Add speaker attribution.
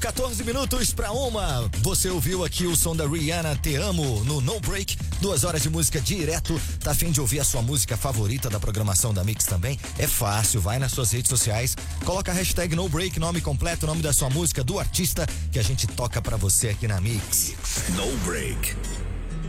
Speaker 1: 14 minutos para uma. Você ouviu aqui o som da Rihanna, Te Amo, no No Break. 2 horas de música direto. Tá a fim de ouvir a sua música favorita da programação da Mix também? É fácil, vai nas suas redes sociais, coloca a hashtag No Break, nome completo, nome da sua música, do artista, que a gente toca pra você aqui na Mix.
Speaker 2: No Break.